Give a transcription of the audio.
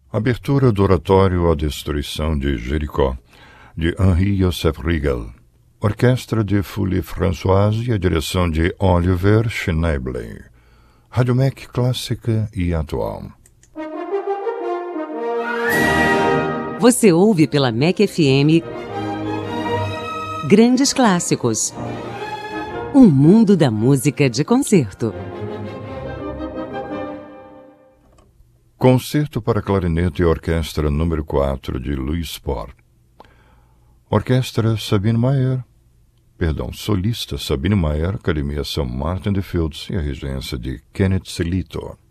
Abertura do oratório à destruição de Jericó, de Henri Joseph Riegel. Orquestra de Fouly Françoise e a direção de Oliver Schneebly. Rádio MEC clássica e atual. Você ouve pela MEC FM Grandes Clássicos. Um mundo da música de concerto. Concerto para clarinete e orquestra número 4 de Louis Spohr. Orquestra solista Sabine Mayer, Academia São Martin de Fields e a regência de Kenneth Selito.